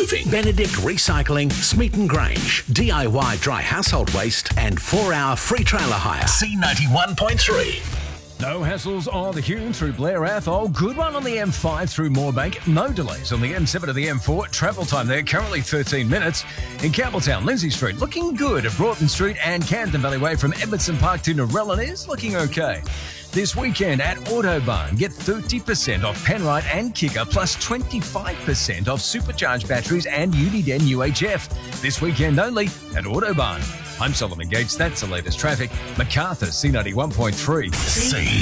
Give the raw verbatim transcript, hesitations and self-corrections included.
Moving, Benedict Recycling, Smeaton Grange, D I Y Dry Household Waste and four hour free trailer hire. C ninety-one point three. No hassles on the Hume through Blair Athol. Good one on the M five through Moorebank. No delays on the M seven to the M four. Travel time there currently thirteen minutes. In Campbelltown, Lindsay Street looking good at Broughton Street, and Camden Valley Way from Edmondson Park to Narellan is looking okay. This weekend at Autobarn, get thirty percent off Penrite and Kicker, plus twenty-five percent off supercharged batteries and Uniden U H F. This weekend only at Autobarn. I'm Solomon Gates. That's the latest traffic. Macarthur, C ninety-one point three. C